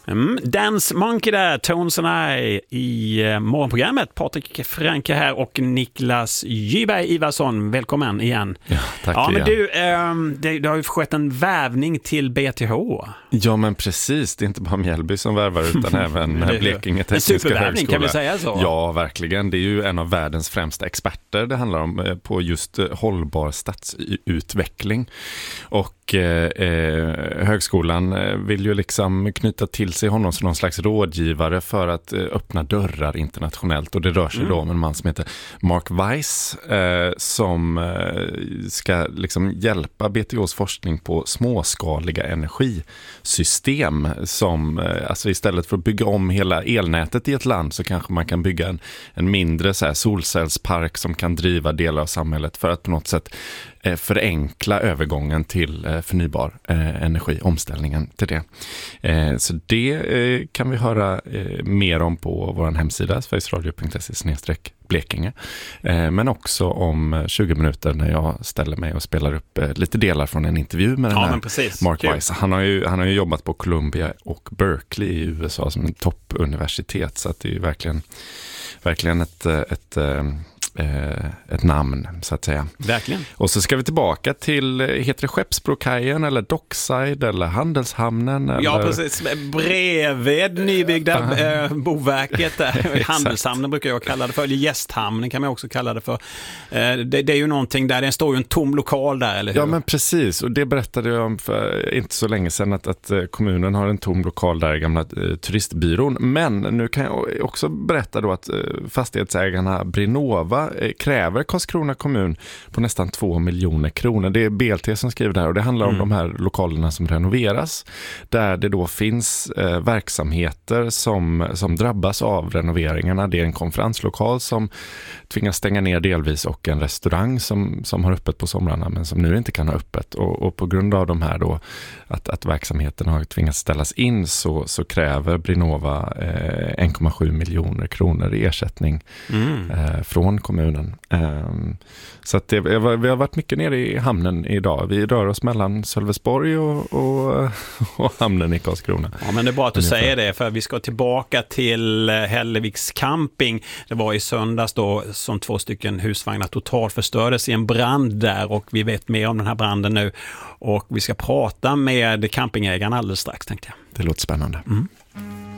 Dance Monkey där, Tones and I i morgonprogrammet. Patrik Franke här och Niklas Gyberg Ivarsson. Välkommen igen. Ja, tack igen. Men du har ju skett en värvning till BTH. Ja, men precis. Det är inte bara Mjällby som värvar utan även Blekinge Tekniska en supervärvning, högskola. kan vi säga så? Ja, verkligen. Det är ju en av världens främsta experter det handlar om på just hållbar stadsutveckling. Och högskolan vill ju liksom knyta till sig honom som någon slags rådgivare för att öppna dörrar internationellt. Och det rör sig då om en man som heter Mark Weiss som ska liksom hjälpa BTHs forskning på småskaliga energisystem som, alltså istället för att bygga om hela elnätet i ett land så kanske man kan bygga en mindre så här solcellspark som kan driva delar av samhället för att på något sätt förenkla övergången till förnybar energi, omställningen till det. Så det kan vi höra mer om på vår hemsida sverigesradio.se/Blekinge. Men också om 20 minuter när jag ställer mig och spelar upp lite delar från en intervju med den här Mark Weiss. Han har ju jobbat på Columbia och Berkeley i USA som en toppuniversitet, så att det är ju verkligen ett namn så att säga. Verkligen. Och så ska vi tillbaka till, heter det Skeppsbrokajen eller Dockside eller Handelshamnen? Eller? Ja, precis. Bredvid nybyggda Boverket där. Handelshamnen brukar jag kalla det för. Eller Gästhamnen kan man också kalla det för. Det är ju någonting där, det står ju en tom lokal där, eller hur? Ja, men precis. Och det berättade jag om för inte så länge sedan att kommunen har en tom lokal där i gamla turistbyrån. Men nu kan jag också berätta då att fastighetsägarna Brinova kräver Karlskrona kommun på nästan 2 miljoner kronor. Det är BLT som skriver det här och det handlar om de här lokalerna som renoveras där det då finns verksamheter som drabbas av renoveringarna. Det är en konferenslokal som tvingas stänga ner delvis och en restaurang som har öppet på somrarna men som nu inte kan ha öppet. Och på grund av de här då att verksamheten har tvingats ställas in så kräver Brinova 1,7 miljoner kronor i ersättning från kommunen. Så att vi har varit mycket nere i hamnen idag. Vi rör oss mellan Sölvesborg och hamnen i Karlskrona. Ja, men det är bra att du säger det, för vi ska tillbaka till Hälleviks camping. Det var i söndags då som 2 stycken husvagnar totalt förstördes i en brand där, och vi vet mer om den här branden nu. Och vi ska prata med campingägarna alldeles strax, tänkte jag. Det låter spännande.